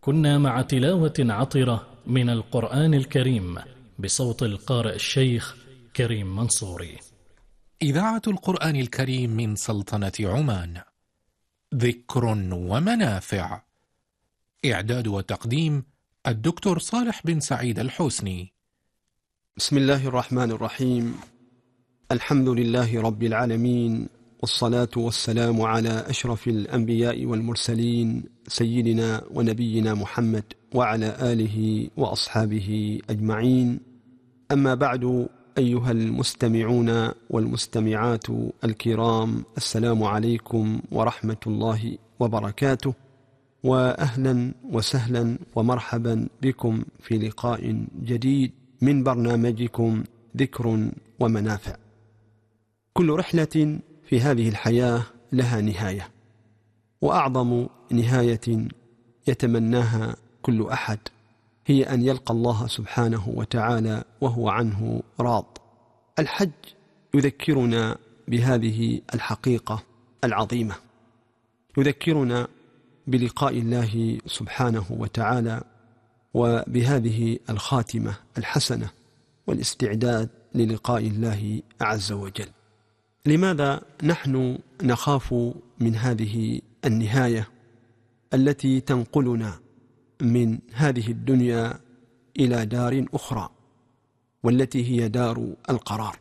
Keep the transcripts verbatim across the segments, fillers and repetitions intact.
كنا مع تلاوة عطرة من القرآن الكريم بصوت القارئ الشيخ كريم منصوري. إذاعة القرآن الكريم من سلطنة عمان. ذكر ومنافع. إعداد وتقديم الدكتور صالح بن سعيد الحسني. بسم الله الرحمن الرحيم. الحمد لله رب العالمين، والصلاة والسلام على أشرف الأنبياء والمرسلين سيدنا ونبينا محمد وعلى آله وأصحابه أجمعين. أما بعد، أيها المستمعون والمستمعات الكرام، السلام عليكم ورحمة الله وبركاته، وأهلا وسهلا ومرحبا بكم في لقاء جديد من برنامجكم ذكر ومنافع. كل رحلة في هذه الحياة لها نهاية، وأعظم نهاية يتمناها كل أحد هي أن يلقى الله سبحانه وتعالى وهو عنه راض. الحج يذكرنا بهذه الحقيقة العظيمة، يذكرنا بلقاء الله سبحانه وتعالى وبهذه الخاتمة الحسنة والاستعداد للقاء الله عز وجل. لماذا نحن نخاف من هذه النهاية التي تنقلنا من هذه الدنيا إلى دار أخرى، والتي هي دار القرار؟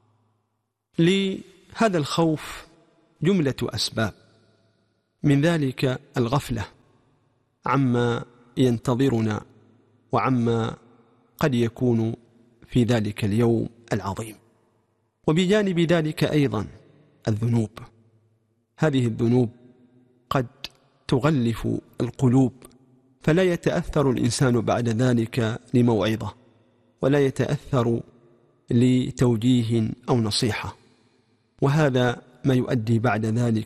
لهذا الخوف جملة أسباب، من ذلك الغفلة عما ينتظرنا وعما قد يكون في ذلك اليوم العظيم، وبجانب ذلك أيضا الذنوب. هذه الذنوب قد تغلف القلوب، فلا يتأثر الإنسان بعد ذلك لموعظة، ولا يتأثر لتوجيه أو نصيحة، وهذا ما يؤدي بعد ذلك